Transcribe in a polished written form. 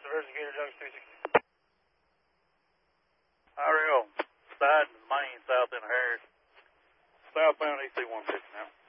Investigator Junction 360. Ariel, side and main, south in Harris. Southbound EC 150 now.